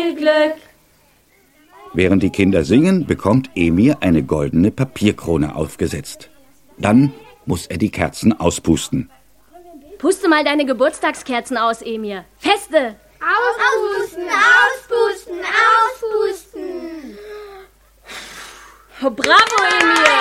Glück. Während die Kinder singen, bekommt Emir eine goldene Papierkrone aufgesetzt. Dann muss er die Kerzen auspusten. Puste mal deine Geburtstagskerzen aus, Emir. Feste! Auspusten, auspusten, auspusten. Oh, bravo, Emir!